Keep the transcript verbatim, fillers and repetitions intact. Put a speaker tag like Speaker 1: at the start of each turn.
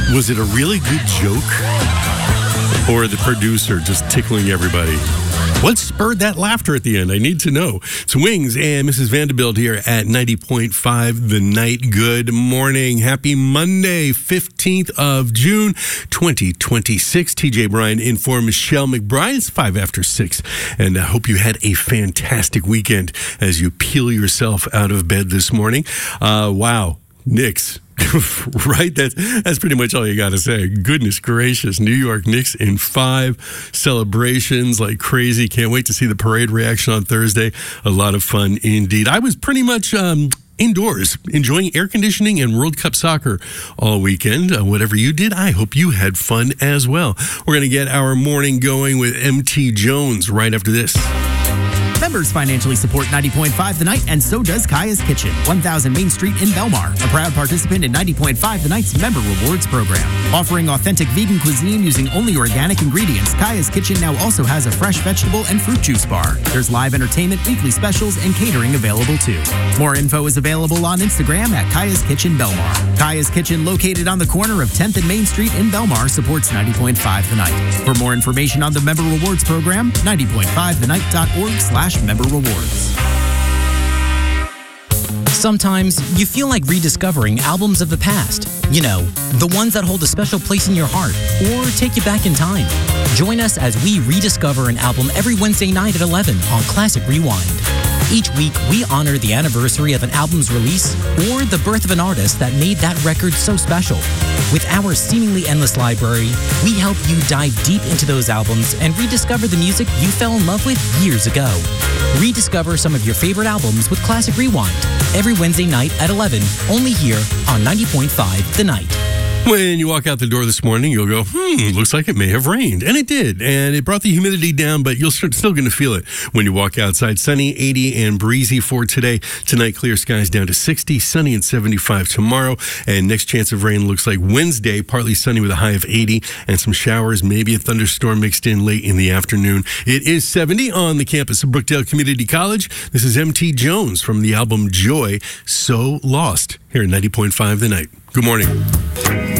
Speaker 1: Was it a really good joke? Or the producer just tickling everybody? What spurred that laughter at the end? I need to know. It's Wings and Missus Vanderbilt here at ninety point five The Night. Good morning. Happy Monday, fifteenth of June, twenty twenty-six. T J Bryan in for Michelle McBride. It's five after six. And I hope you had a fantastic weekend as you peel yourself out of bed this morning. Uh, wow. Knicks. Right? That's, that's pretty much all you got to say. Goodness gracious. New York Knicks in five. Celebrations like crazy. Can't wait to see the parade reaction on Thursday. A lot of fun indeed. I was pretty much um, indoors enjoying air conditioning and World Cup soccer all weekend. Uh, whatever you did, I hope you had fun as well. We're going to get our morning going with M T Jones right after this.
Speaker 2: Members financially support ninety point five The Night, and so does Kaya's Kitchen, one thousand Main Street in Belmar, a proud participant in ninety point five The Night's Member Rewards program. Offering authentic vegan cuisine using only organic ingredients, Kaya's Kitchen now also has a fresh vegetable and fruit juice bar. There's live entertainment, weekly specials, and catering available too. More info is available on Instagram at Kaya's Kitchen Belmar. Kaya's Kitchen, located on the corner of tenth and Main Street in Belmar, supports ninety point five The Night. For more information on the Member Rewards program, ninety point five the night dot org slash member rewards.
Speaker 3: Sometimes you feel like rediscovering albums of the past. You know, the ones that hold a special place in your heart or take you back in time. Join us as we rediscover an album every Wednesday night at eleven on Classic Rewind. Each week, we honor the anniversary of an album's release or the birth of an artist that made that record so special. With our seemingly endless library, we help you dive deep into those albums and rediscover the music you fell in love with years ago. Rediscover some of your favorite albums with Classic Rewind every Wednesday night at eleven, only here on ninety point five The Night.
Speaker 1: When you walk out the door this morning, you'll go, hmm, looks like it may have rained. And it did. And it brought the humidity down, but you're still going to feel it when you walk outside. Sunny, eighty, and breezy for today. Tonight, clear skies down to sixty, sunny and seventy-five tomorrow. And next chance of rain looks like Wednesday, partly sunny with a high of eighty, and some showers, maybe a thunderstorm mixed in late in the afternoon. It is seventy on the campus of Brookdale Community College. This is M T Jones from the album Joy, So Lost, here at ninety point five The Night. Good morning.